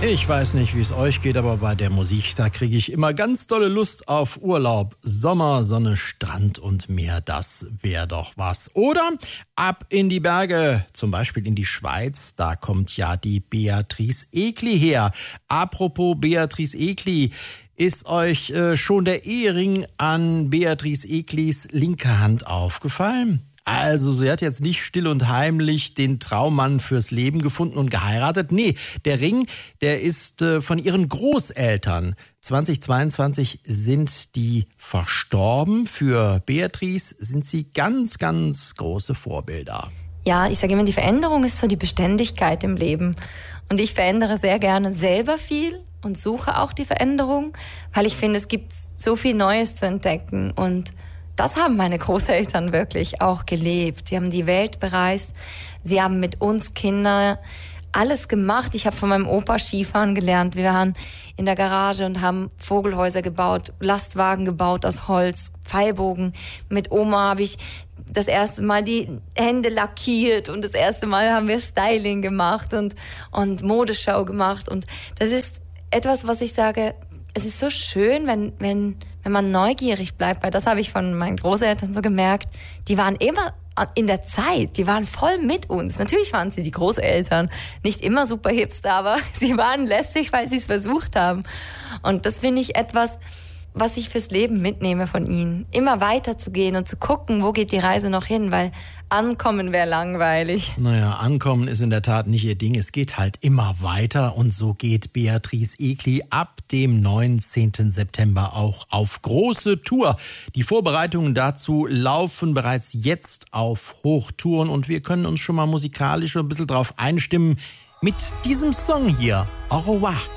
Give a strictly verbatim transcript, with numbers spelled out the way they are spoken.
Ich weiß nicht, wie es euch geht, aber bei der Musik, da kriege ich immer ganz tolle Lust auf Urlaub. Sommer, Sonne, Strand und Meer, das wäre doch was. Oder ab in die Berge, zum Beispiel in die Schweiz, da kommt ja die Beatrice Egli her. Apropos Beatrice Egli, ist euch äh, schon der Ehering an Beatrice Eglis linker Hand aufgefallen? Also, sie hat jetzt nicht still und heimlich den Traummann fürs Leben gefunden und geheiratet. Nee, der Ring, der ist äh, von ihren Großeltern. zweitausendzweiundzwanzig sind die verstorben. Für Beatrice sind sie ganz, ganz große Vorbilder. Ja, ich sage immer, die Veränderung ist so die Beständigkeit im Leben. Und ich verändere sehr gerne selber viel und suche auch die Veränderung, weil ich finde, es gibt so viel Neues zu entdecken. Und das haben meine Großeltern wirklich auch gelebt. Sie haben die Welt bereist. Sie haben mit uns Kindern alles gemacht. Ich habe von meinem Opa Skifahren gelernt. Wir waren in der Garage und haben Vogelhäuser gebaut, Lastwagen gebaut aus Holz, Pfeilbogen. Mit Oma habe ich das erste Mal die Hände lackiert und das erste Mal haben wir Styling gemacht und, und Modeschau gemacht. Und das ist etwas, was ich sage, es ist so schön, wenn, wenn, wenn man neugierig bleibt, weil das habe ich von meinen Großeltern so gemerkt. Die waren immer in der Zeit, die waren voll mit uns. Natürlich waren sie die Großeltern, nicht immer super hipster, aber sie waren lässig, weil sie es versucht haben. Und das finde ich etwas, was ich fürs Leben mitnehme von ihnen. Immer weiterzugehen und zu gucken, wo geht die Reise noch hin, weil ankommen wäre langweilig. Naja, ankommen ist in der Tat nicht ihr Ding. Es geht halt immer weiter und so geht Beatrice Egli ab dem neunzehnten September auch auf große Tour. Die Vorbereitungen dazu laufen bereits jetzt auf Hochtouren und wir können uns schon mal musikalisch ein bisschen drauf einstimmen mit diesem Song hier, Au revoir.